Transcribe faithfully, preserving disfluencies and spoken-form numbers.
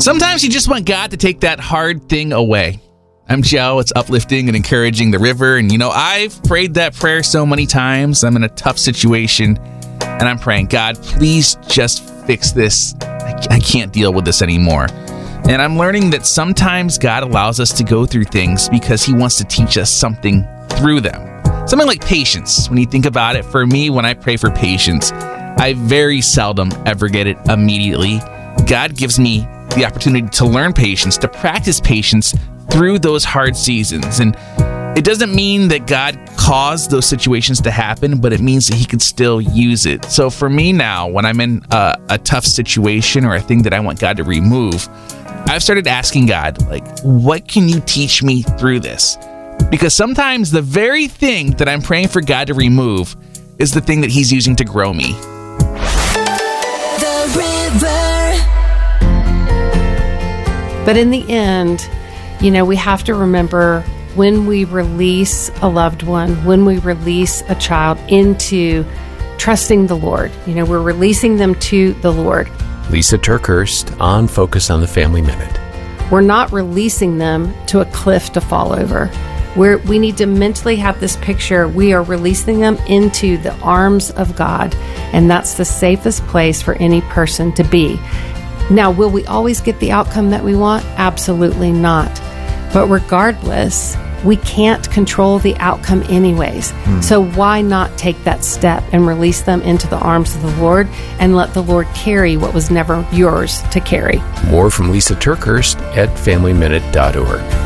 Sometimes you just want God to take that hard thing away. I'm Joe. It's uplifting and encouraging the river. And, you know, I've prayed that prayer so many times. I'm in a tough situation, and I'm praying, God, please just fix this. I, I can't deal with this anymore. And I'm learning that sometimes God allows us to go through things because he wants to teach us something through them. Something like patience. When you think about it, for me, when I pray for patience, I very seldom ever get it immediately. God gives me the opportunity to learn patience, to practice patience through those hard seasons. And it doesn't mean that God caused those situations to happen, but it means that he could still use it. So for me now, when I'm in a, a tough situation or a thing that I want God to remove, I've started asking God, like, what can you teach me through this? Because sometimes the very thing that I'm praying for God to remove is the thing that he's using to grow me. The river. But in the end, you know, we have to remember when we release a loved one, when we release a child into trusting the Lord, you know, we're releasing them to the Lord. Lisa TerKeurst on Focus on the Family Minute. We're not releasing them to a cliff to fall over. We're, we need to mentally have this picture. We are releasing them into the arms of God, and that's the safest place for any person to be. Now, will we always get the outcome that we want? Absolutely not. But regardless, we can't control the outcome anyways. Mm. So why not take that step and release them into the arms of the Lord and let the Lord carry what was never yours to carry? More from Lisa TerKeurst at family minute dot org.